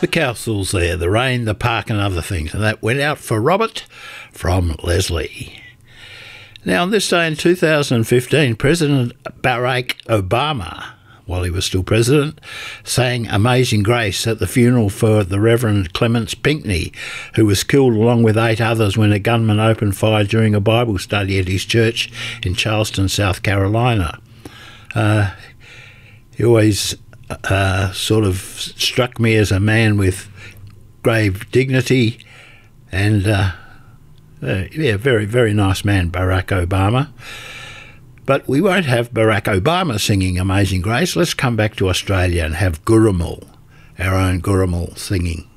The councils there, the rain, the park and other things. And that went out for Robert from Leslie. Now, on this day in 2015, President Barack Obama, while he was still president, sang Amazing Grace at the funeral for the Reverend Clements Pinckney, who was killed along with 8 others when a gunman opened fire during a Bible study at his church in Charleston, South Carolina. He always sort of struck me as a man with grave dignity and, very, very nice man, Barack Obama. But we won't have Barack Obama singing Amazing Grace. Let's come back to Australia and have Gurrumul, our own Gurrumul, singing.